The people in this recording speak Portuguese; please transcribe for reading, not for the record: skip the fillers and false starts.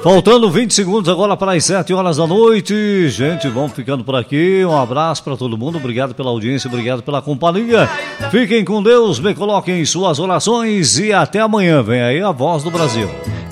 Faltando 20 segundos agora para as 7 horas da noite. Gente, vamos ficando por aqui. Um abraço para todo mundo. Obrigado pela audiência, obrigado pela companhia. Fiquem com Deus, me coloquem em suas orações e até amanhã. Vem aí a Voz do Brasil.